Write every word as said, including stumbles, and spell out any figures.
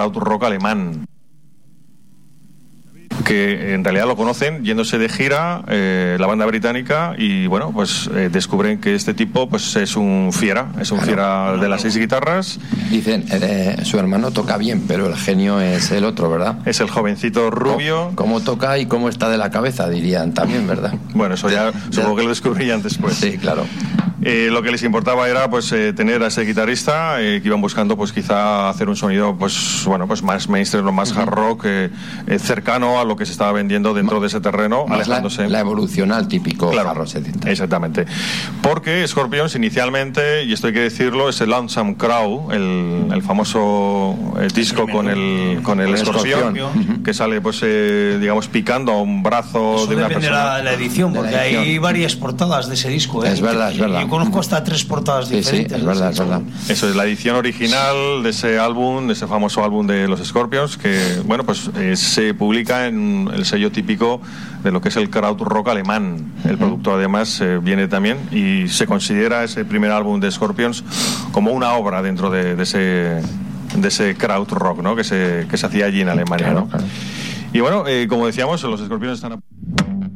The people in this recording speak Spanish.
krautrock alemán, que en realidad lo conocen yéndose de gira eh, la banda británica, y bueno, pues eh, descubren que este tipo pues es un fiera, es un claro, fiera de las seis guitarras. Dicen, eh, su hermano toca bien, pero el genio es el otro, ¿verdad? Es el jovencito rubio. ¿Cómo, cómo toca y cómo está de la cabeza? Dirían también, ¿verdad? Bueno, eso ya supongo que lo descubrían después. Sí, claro. Eh, lo que les importaba era pues eh, tener a ese guitarrista eh, que iban buscando pues quizá hacer un sonido pues bueno pues más mainstream o más uh-huh. hard rock eh, eh, cercano a lo que se estaba vendiendo dentro de ese terreno, más alejándose la, la evolucional típico claro, hard rock setenta. Exactamente, porque Scorpions inicialmente, y esto hay que decirlo, es el Lonesome Crow, el, el famoso eh, disco con el con el, el escorpión, escorpión. Uh-huh. que sale pues eh, digamos picando a un brazo Eso de una depende persona. de la, la edición, porque la edición. Hay varias portadas de ese disco, ¿eh? Es verdad, es verdad. Yo conozco hasta tres portadas sí, diferentes. Sí, es verdad, es verdad. Eso es la edición original de ese álbum, de ese famoso álbum de los Scorpions, que bueno pues eh, se publica en el sello típico de lo que es el krautrock alemán. El producto además eh, viene también, y se considera ese primer álbum de Scorpions como una obra dentro de, de ese de ese krautrock, ¿no? que se que se hacía allí en Alemania, claro, ¿no? Claro. Y bueno, eh, como decíamos, los Scorpions están a...